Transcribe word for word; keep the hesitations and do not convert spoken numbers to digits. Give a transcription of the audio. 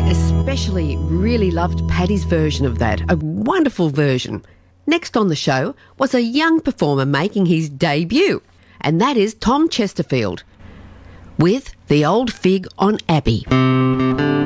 especially really loved Paddy's version of that, a wonderful version. Next on the show was a young performer making his debut, and that is Tom Chesterfield with The Old Fig on Abbey.